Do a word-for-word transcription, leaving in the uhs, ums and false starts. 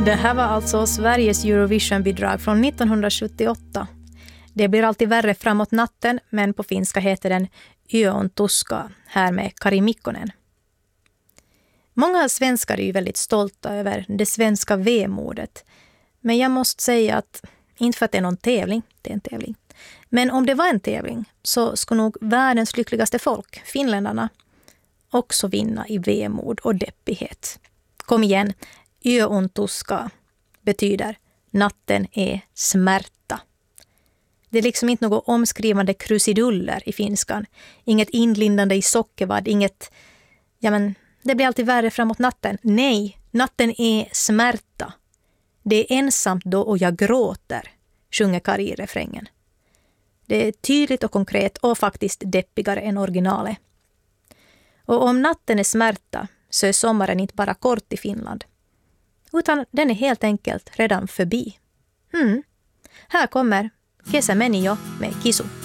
Det här var alltså Sveriges Eurovision-bidrag från nittonhundrasjuttioåtta. Det blir alltid värre framåt natten, men på finska heter den Yö tuska, här med Kari Mikkonen. Många svenskar är ju väldigt stolta över det svenska vemodet. Men jag måste säga att, inte för att det är någon tävling, det är en tävling. Men om det var en tävling så skulle nog världens lyckligaste folk, finländarna, också vinna i vemod och deppighet. Kom igen, Yö tuska betyder natten är smärta. Det är liksom inte något omskrivande krusiduller i finskan. Inget inlindande i sockervadd, inget, ja men det blir alltid värre framåt natten. Nej, natten är smärta. Det är ensamt då och jag gråter, sjunger Kari i refrängen. Det är tydligt och konkret och faktiskt deppigare än originalet. Och om natten är smärta så är sommaren inte bara kort i Finland. Utan den är helt enkelt redan förbi. Mm. Här kommer Kesämeni jo med Kisu.